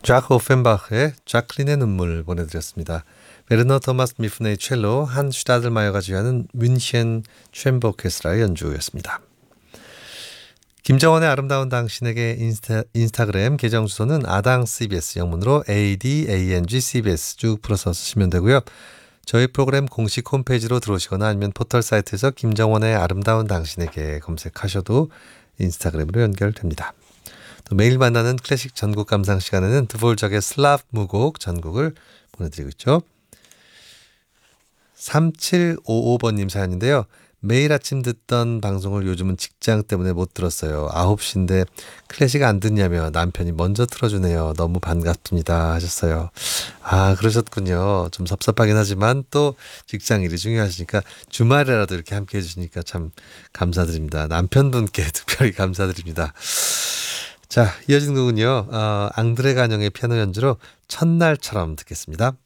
자크 오펜바흐의 자클린의 눈물 보내드렸습니다. 베르너 토마스 미프네의 첼로, 한 슈타들마이어가 지휘하는 뮌헨 챔버 오케스트라의 연주였습니다. 김정원의 아름다운 당신에게 인스타그램 계정 주소는 아당 CBS, 영문으로 ADANG CBS 쭉 풀어서 쓰시면 되고요. 저희 프로그램 공식 홈페이지로 들어오시거나 아니면 포털 사이트에서 김정원의 아름다운 당신에게 검색하셔도 인스타그램으로 연결됩니다. 또 매일 만나는 클래식 전국 감상 시간에는 드볼작의 슬라브 무곡 전곡을 보내드리고 있죠. 3755번님 사연인데요. 매일 아침 듣던 방송을 요즘은 직장 때문에 못 들었어요. 9시인데 클래식 안 듣냐며 남편이 먼저 틀어주네요. 너무 반갑습니다 하셨어요. 아, 그러셨군요. 좀 섭섭하긴 하지만 또 직장 일이 중요하시니까 주말에라도 이렇게 함께 해주시니까 참 감사드립니다. 남편분께 특별히 감사드립니다. 자, 이어진 곡은요. 앙드레 가뇽의 피아노 연주로 첫날처럼 듣겠습니다.